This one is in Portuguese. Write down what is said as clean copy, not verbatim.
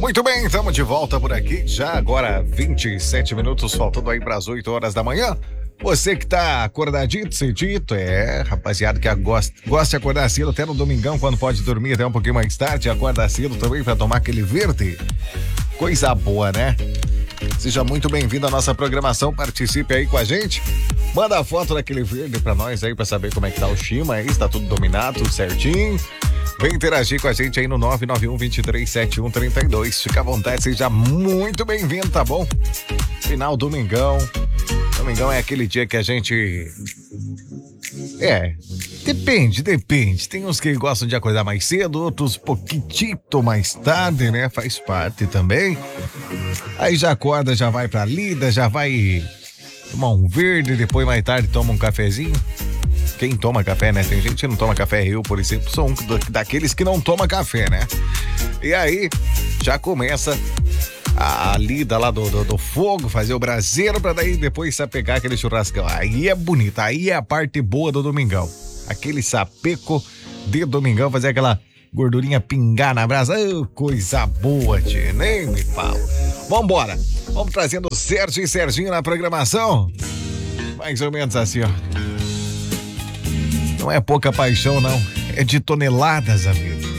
Muito bem, estamos de volta por aqui. Já agora 27 minutos, faltando aí para as 8 horas da manhã. Você que tá acordadito, cedito, rapaziada que gosta de acordar cedo até no domingão, quando pode dormir até um pouquinho mais tarde, acorda cedo também para tomar aquele verde. Coisa boa, né? Seja muito bem-vindo à nossa programação, participe aí com a gente. Manda a foto daquele verde pra nós aí, pra saber como é que tá o Shima aí, se tá tudo dominado, tudo certinho. Vem interagir com a gente aí no 991-237132. Fica à vontade, seja muito bem-vindo, tá bom? Final domingão. Domingão é aquele dia que a gente... Depende. Tem uns que gostam de acordar mais cedo, outros pouquitito mais tarde, né? Faz parte também. Aí já acorda, já vai pra lida, já vai tomar um verde, depois mais tarde toma um cafezinho. Quem toma café, né? Tem gente que não toma café, eu, por exemplo, sou um daqueles que não toma café, né? E aí já começa a lida lá do fogo, fazer o braseiro pra daí depois pegar aquele churrascão. Aí é bonito, aí é a parte boa do domingão. Aquele sapeco de domingão, fazer aquela gordurinha pingar na brasa. Oh, coisa boa, tchê, nem me fala. Vambora, vamos trazendo Sérgio e Serginho na programação. Mais ou menos assim, ó. Não é pouca paixão, não. É de toneladas, amigo.